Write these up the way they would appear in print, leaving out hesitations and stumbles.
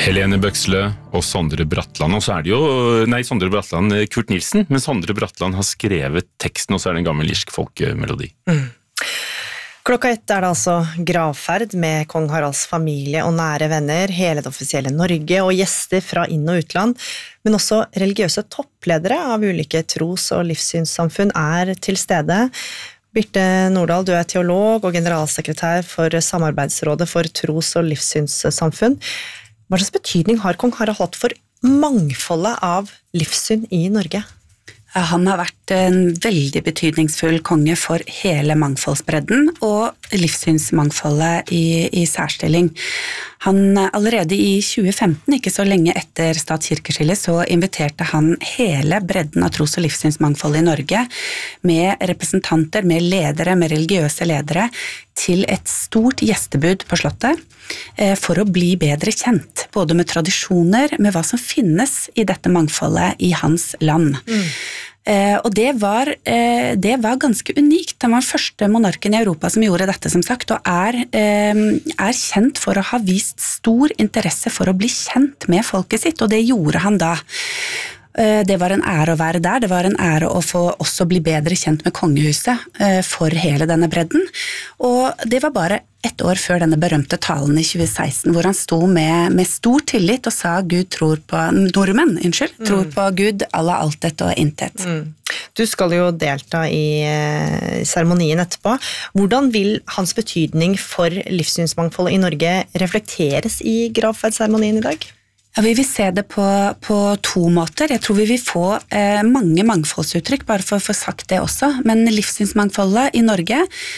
Helene Bøksle og Sondre Bratland, og så det jo, Sondre Bratland, Kurt Nilsen, men Sondre Bratland har skrevet teksten, og så det en gammel irsk folkemelodi. Klokka 1 det altså gravferd med kong Haralds familie og nære venner, hele det offisielle Norge og gjester fra inn- og utland, men også religiøse toppledere av ulike tros- og livssynssamfunn til stede. Birte Nordahl, du teolog og generalsekretær for Samarbeidsrådet for tros- og livssynssamfunn. Hva slags betydning har kong Harald hatt for mangfoldet av livssyn i Norge? Han har vært en veldig betydningsfull konge for hele mangfoldsbredden og livssynsmangfoldet i særstilling. Allerede i 2015, ikke så lenge etter statskirkeskillet, så inviterte han hele bredden av tros- og livssynsmangfoldet i Norge med representanter, med ledere, med religiøse ledere til et stort gjestebud på Slottet for å bli bedre kjent, både med tradisjoner, med hva som finnes i dette mangfoldet i hans land. Og det var ganske unikt. Han var den første monarken i Europa som gjorde dette, som sagt, og kjent for å ha vist stor interesse for å bli kjent med folket sitt, og det gjorde han da. Det var en ære å være der, det var en ære å få også bli bedre kjent med kongehuset for hele denne bredden, og det var bare et år før denne berømte talen i 2016, hvor han sto med stor tillit og sa nordmenn tror på Gud, Allah, altet og intet. Du skal jo delta i seremonien etterpå. Hvordan vil hans betydning for livssynsmangfoldet i Norge reflekteres i gravferdsseremonien i dag? Ja, vi vil se det på to måter. Jeg tror vi vil få mange mangfoldsuttrykk, bare for å få sagt det også, men livssynsmangfoldet i Norge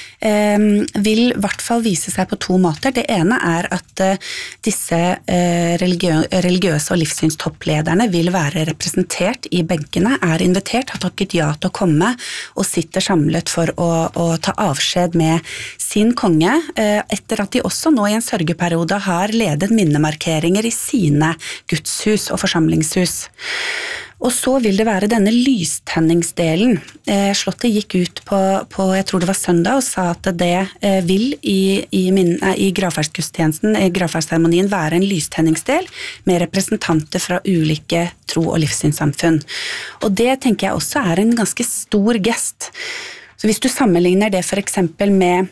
vil i hvert fall vise seg på to måter. Det ene at disse religiøse og livssynstopplederne vil være representert i benkene, invitert, har takket ja til å komme og sitter samlet for å ta avskjed med sin konge, etter at de også nå i en sørgeperiode har ledet minnemarkeringer i sine gudshus og forsamlingshus. Og så vil det være denne lystenningsdelen. Slottet gikk ut på jeg tror det var søndag, og sa at det vil i gravferdsgudstjenesten, i gravferdsseremonien, være en lystenningsdel med representanter fra ulike tro- og livssynssamfunn. Og det tenker jeg også en ganske stor gest. Så hvis du sammenligner det for eksempel med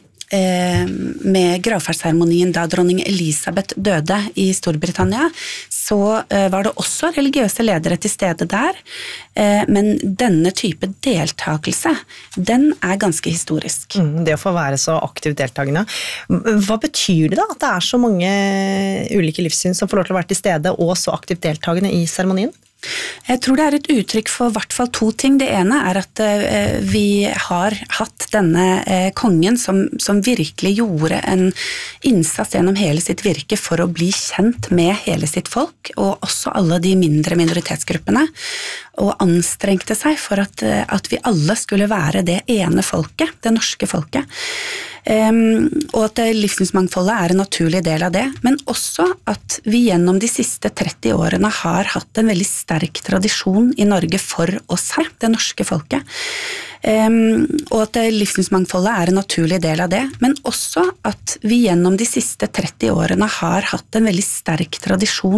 gravferdsseremonien da dronning Elisabeth døde i Storbritannia, så var det også religiøse ledere til stede der, men denne type deltakelse, den ganske historisk. Det å få være så aktivt deltagende. Hva betyr det da, at det så mange ulike livssyn som får lov til å være til stede og så aktivt deltagende i seremonien? Jeg tror det et uttrykk for i hvert fall to ting. Det ene at vi har hatt denne kongen som virkelig gjorde en innsats gjennom hele sitt virke for å bli kjent med hele sitt folk, og også alle de mindre minoritetsgruppene, og anstrengte seg for at vi alle skulle være det ene folket, det norske folket. Og at livssynsmangfoldet en naturlig del av det, men også at vi gjennom de siste 30 årene har hatt en veldig sterk tradisjon i Norge for oss her, det norske folket. Og at livssynsmangfoldet en naturlig del av det, men også at vi gjennom de siste 30 årene har hatt en veldig sterk tradisjon